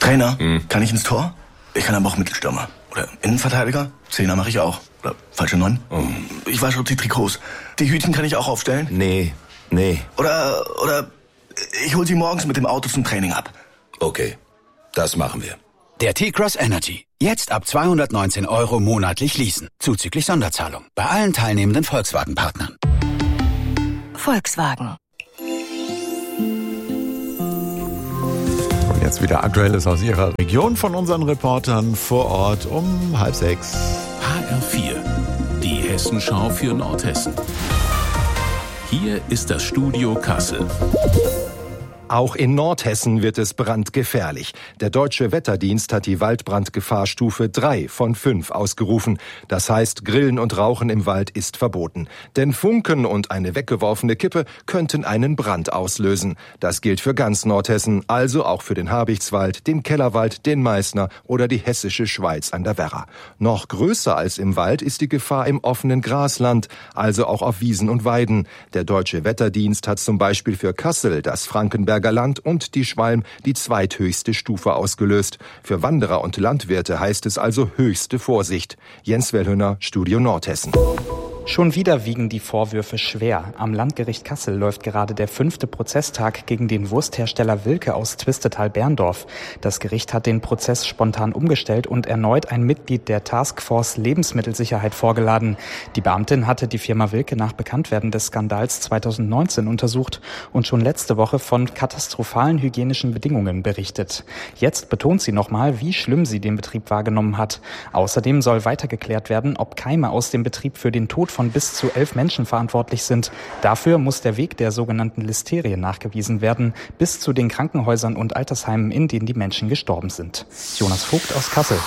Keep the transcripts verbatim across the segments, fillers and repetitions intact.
Trainer, hm. kann ich ins Tor? Ich kann aber auch Mittelstürmer. Oder Innenverteidiger? Zehner mache ich auch. Oder falsche Neun? Oh. Ich wasche die Trikots. Die Hütchen kann ich auch aufstellen? Nee, nee. Oder, oder ich hol sie morgens mit dem Auto zum Training ab. Okay, das machen wir. Der T-Cross Energy. Jetzt ab zweihundertneunzehn Euro monatlich leasen. Zuzüglich Sonderzahlung. Bei allen teilnehmenden Volkswagen-Partnern. Volkswagen. Und jetzt wieder Aktuelles aus Ihrer Region von unseren Reportern vor Ort um halb sechs. H R vier. Die Hessenschau für Nordhessen. Hier ist das Studio Kassel. Auch in Nordhessen wird es brandgefährlich. Der Deutsche Wetterdienst hat die Waldbrandgefahrstufe drei von fünf ausgerufen. Das heißt, Grillen und Rauchen im Wald ist verboten. Denn Funken und eine weggeworfene Kippe könnten einen Brand auslösen. Das gilt für ganz Nordhessen, also auch für den Habichtswald, den Kellerwald, den Meißner oder die hessische Schweiz an der Werra. Noch größer als im Wald ist die Gefahr im offenen Grasland, also auch auf Wiesen und Weiden. Der Deutsche Wetterdienst hat zum Beispiel für Kassel, das Frankenberger Land und die Schwalm die zweithöchste Stufe ausgelöst. Für Wanderer und Landwirte heißt es also höchste Vorsicht. Jens Wellhöner, Studio Nordhessen. Schon wieder wiegen die Vorwürfe schwer. Am Landgericht Kassel läuft gerade der fünfte Prozesstag gegen den Wursthersteller Wilke aus Twistetal-Berndorf. Das Gericht hat den Prozess spontan umgestellt und erneut ein Mitglied der Taskforce Lebensmittelsicherheit vorgeladen. Die Beamtin hatte die Firma Wilke nach Bekanntwerden des Skandals zweitausendneunzehn untersucht und schon letzte Woche von katastrophalen hygienischen Bedingungen berichtet. Jetzt betont sie nochmal, wie schlimm sie den Betrieb wahrgenommen hat. Außerdem soll weiter geklärt werden, ob Keime aus dem Betrieb für den Tod von bis zu elf Menschen verantwortlich sind. Dafür muss der Weg der sogenannten Listerien nachgewiesen werden, bis zu den Krankenhäusern und Altersheimen, in denen die Menschen gestorben sind. Jonas Vogt aus Kassel.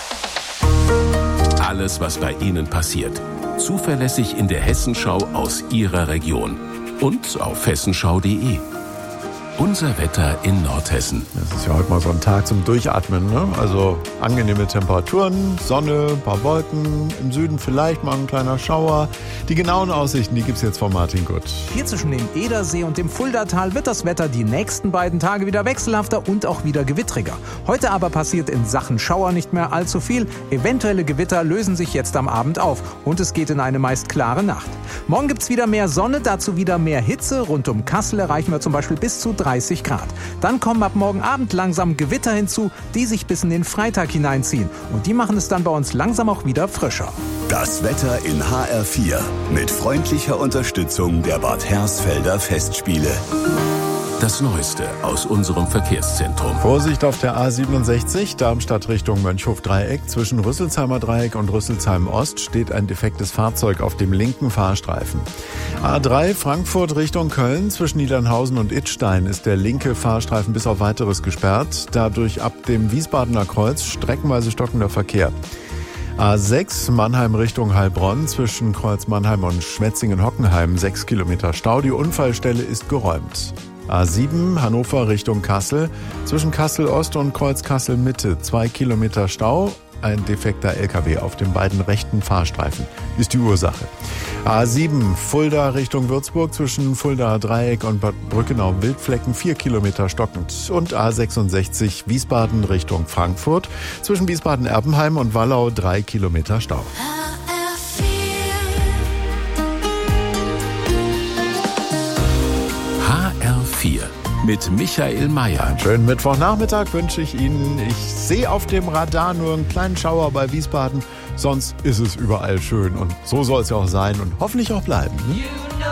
Alles, was bei Ihnen passiert. Zuverlässig in der Hessenschau aus Ihrer Region. Und auf hessenschau punkt de. Unser Wetter in Nordhessen. Das ist ja heute mal so ein Tag zum Durchatmen, ne? Also angenehme Temperaturen, Sonne, ein paar Wolken, im Süden vielleicht mal ein kleiner Schauer. Die genauen Aussichten, die gibt's jetzt von Martin Gutt. Hier zwischen dem Edersee und dem Fuldatal wird das Wetter die nächsten beiden Tage wieder wechselhafter und auch wieder gewittriger. Heute aber passiert in Sachen Schauer nicht mehr allzu viel. Eventuelle Gewitter lösen sich jetzt am Abend auf und es geht in eine meist klare Nacht. Morgen gibt's wieder mehr Sonne, dazu wieder mehr Hitze. Rund um Kassel erreichen wir zum Beispiel bis zu dreißig Grad. Dann kommen ab morgen Abend langsam Gewitter hinzu, die sich bis in den Freitag hineinziehen. Und die machen es dann bei uns langsam auch wieder frischer. Das Wetter in H R vier mit freundlicher Unterstützung der Bad Hersfelder Festspiele. Das Neueste aus unserem Verkehrszentrum. Vorsicht auf der A siebenundsechzig, Darmstadt Richtung Mönchhof-Dreieck. Zwischen Rüsselsheimer Dreieck und Rüsselsheim Ost steht ein defektes Fahrzeug auf dem linken Fahrstreifen. A drei Frankfurt Richtung Köln. Zwischen Niedernhausen und Idstein ist der linke Fahrstreifen bis auf Weiteres gesperrt. Dadurch ab dem Wiesbadener Kreuz streckenweise stockender Verkehr. A sechs Mannheim Richtung Heilbronn. Zwischen Kreuz Mannheim und Schmetzingen-Hockenheim sechs Kilometer Stau. Die Unfallstelle ist geräumt. A sieben Hannover Richtung Kassel. Zwischen Kassel Ost und Kreuz Kassel Mitte zwei Kilometer Stau. Ein defekter L K W auf den beiden rechten Fahrstreifen ist die Ursache. A sieben Fulda Richtung Würzburg. Zwischen Fulda Dreieck und Bad Brückenau-Wildflecken vier Kilometer stockend. Und A sechsundsechzig Wiesbaden Richtung Frankfurt. Zwischen Wiesbaden-Erbenheim und Wallau drei Kilometer Stau. H R vier mit Michael Mayer. Einen schönen Mittwochnachmittag wünsche ich Ihnen. Ich sehe auf dem Radar nur einen kleinen Schauer bei Wiesbaden. Sonst ist es überall schön und so soll es ja auch sein und hoffentlich auch bleiben. Ne?